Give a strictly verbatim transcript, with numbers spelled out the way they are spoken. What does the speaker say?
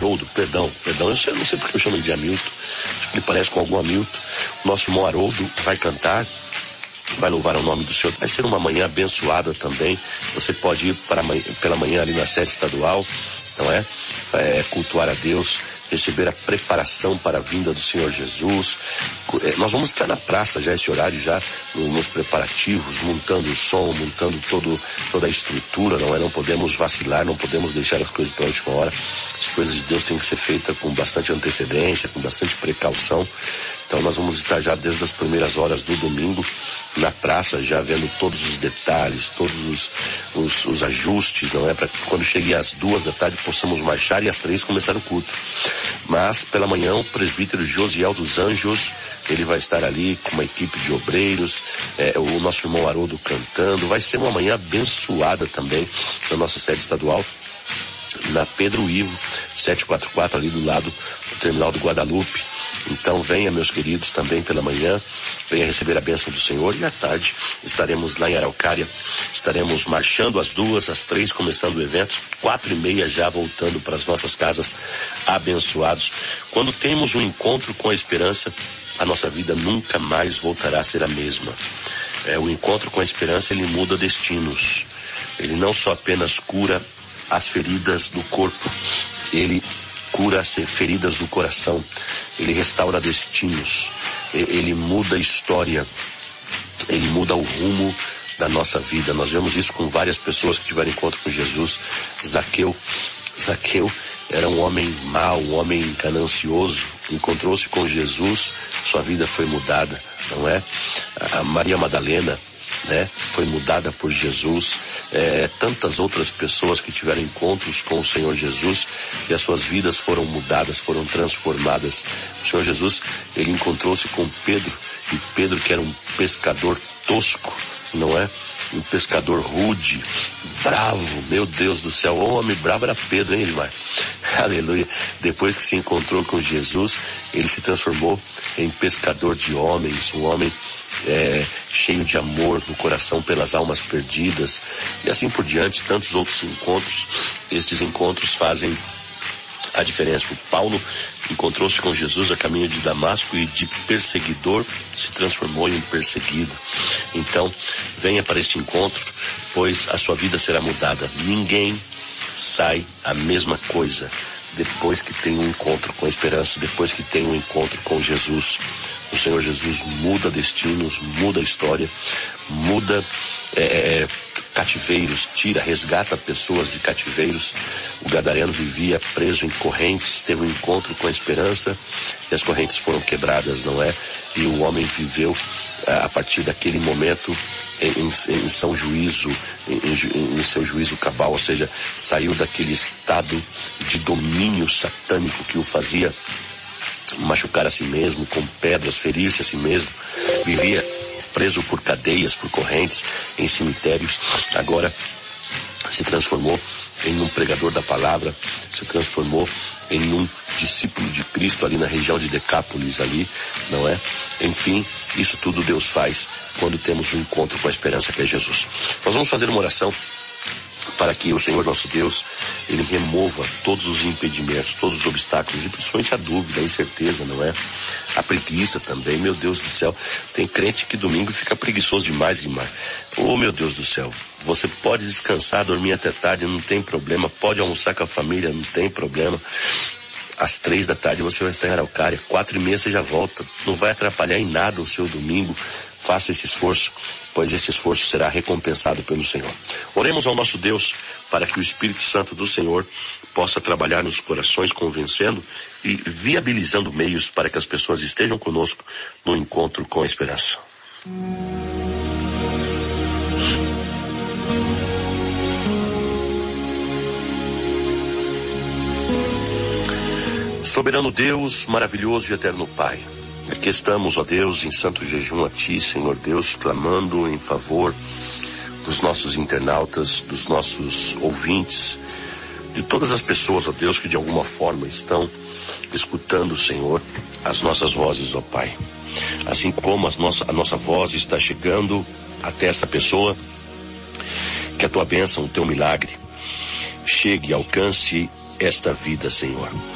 Haroldo, perdão, perdão, eu, sei, eu não sei porque eu chamo ele de Hamilton, acho que ele parece com algum Hamilton. Nosso irmão Haroldo vai cantar, vai louvar o nome do Senhor. Vai ser uma manhã abençoada também. Você pode ir para amanhã, pela manhã ali na sede estadual, não é? é? Cultuar a Deus, receber a preparação para a vinda do Senhor Jesus. É, nós vamos estar na praça já esse horário, já nos preparativos, montando o som, montando todo, toda a estrutura, não é? Não podemos vacilar, não podemos deixar as coisas para a última hora. As coisas de Deus têm que ser feitas com bastante antecedência, com bastante precaução. Então nós vamos estar já desde as primeiras horas do domingo na praça, já vendo todos os detalhes, todos os, os, os ajustes, não é? Para que quando chegue às duas da tarde possamos marchar e às três começar o culto. Mas pela manhã o presbítero Josiel dos Anjos, ele vai estar ali com uma equipe de obreiros, é, o nosso irmão Haroldo cantando. Vai ser uma manhã abençoada também na nossa sede estadual, na Pedro Ivo, setecentos e quarenta e quatro, ali do lado do terminal do Guadalupe. Então venha, meus queridos, também pela manhã, venha receber a bênção do Senhor, e à tarde estaremos lá em Araucária, estaremos marchando às duas, às três, começando o evento, quatro e meia já voltando para as nossas casas abençoados. Quando temos um encontro com a esperança, a nossa vida nunca mais voltará a ser a mesma. É, o encontro com a esperança, ele muda destinos. Ele não só apenas cura as feridas do corpo, ele cura as feridas do coração, ele restaura destinos, ele muda a história, ele muda o rumo da nossa vida. Nós vemos isso com várias pessoas que tiveram encontro com Jesus. Zaqueu, Zaqueu era um homem mau, um homem ganancioso, encontrou-se com Jesus, sua vida foi mudada, não é? A Maria Madalena, né, foi mudada por Jesus. É, tantas outras pessoas que tiveram encontros com o Senhor Jesus e as suas vidas foram mudadas, foram transformadas. O Senhor Jesus, ele encontrou-se com Pedro, e Pedro, que era um pescador tosco, não é? Um pescador rude, bravo, meu Deus do céu, o homem bravo era Pedro, hein, Edmar? Aleluia. Depois que se encontrou com Jesus, ele se transformou em pescador de homens, um homem é, cheio de amor no coração pelas almas perdidas, e assim por diante, tantos outros encontros. Estes encontros fazem a diferença. O Paulo encontrou-se com Jesus a caminho de Damasco e de perseguidor se transformou em perseguido. Então, venha para este encontro, pois a sua vida será mudada. Ninguém sai a mesma coisa depois que tem um encontro com a esperança, depois que tem um encontro com Jesus. O Senhor Jesus muda destinos, muda a história, muda é, cativeiros, tira, resgata pessoas de cativeiros. O gadareno vivia preso em correntes, teve um encontro com a esperança e as correntes foram quebradas, não é? E o homem viveu a partir daquele momento em, em, em São Juízo, em, em, em seu juízo cabal, ou seja, saiu daquele estado de domínio satânico que o fazia machucar a si mesmo com pedras, ferir-se a si mesmo, vivia preso por cadeias, por correntes, em cemitérios. Agora se transformou em um pregador da palavra, se transformou em um discípulo de Cristo ali na região de Decápolis ali, não é? Enfim, isso tudo Deus faz quando temos um encontro com a esperança que é Jesus. Nós vamos fazer uma oração para que o Senhor nosso Deus, ele remova todos os impedimentos, todos os obstáculos, e principalmente a dúvida, a incerteza, não é? A preguiça também, meu Deus do céu. Tem crente que domingo fica preguiçoso demais, demais. Oh, meu Deus do céu. Você pode descansar, dormir até tarde, não tem problema. Pode almoçar com a família, não tem problema. Às três da tarde você vai estar em Araucária, quatro e meia você já volta. Não vai atrapalhar em nada o seu domingo. Faça esse esforço, pois este esforço será recompensado pelo Senhor. Oremos ao nosso Deus para que o Espírito Santo do Senhor possa trabalhar nos corações, convencendo e viabilizando meios para que as pessoas estejam conosco no encontro com a esperança. Soberano Deus, maravilhoso e eterno Pai, aqui estamos, ó Deus, em santo jejum a Ti, Senhor Deus, clamando em favor dos nossos internautas, dos nossos ouvintes, de todas as pessoas, ó Deus, que de alguma forma estão escutando, Senhor, as nossas vozes, ó Pai. Assim como as nossa, a nossa voz está chegando até essa pessoa, que a Tua bênção, o Teu milagre, chegue e alcance esta vida, Senhor.